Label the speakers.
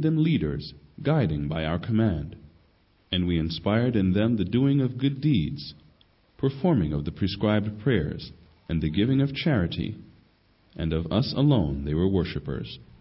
Speaker 1: made them leaders, guiding by our command. And we inspired in them the doing of good deeds, performing of the prescribed prayers, and the giving of charity, and of us alone they were worshippers.